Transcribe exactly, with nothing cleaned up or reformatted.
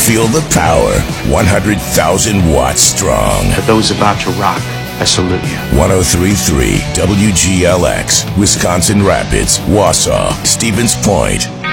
Feel the power. one hundred thousand watts strong. For those about to rock, I salute you. one oh three point three W G L X, Wisconsin Rapids, Wausau, Stevens Point.